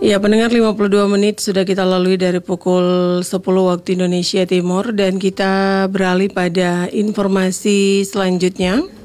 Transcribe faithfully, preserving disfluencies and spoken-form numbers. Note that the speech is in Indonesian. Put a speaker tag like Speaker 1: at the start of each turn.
Speaker 1: Ya, pendengar, lima puluh dua menit sudah kita lalui dari pukul sepuluh waktu Indonesia Timur dan kita beralih pada informasi selanjutnya.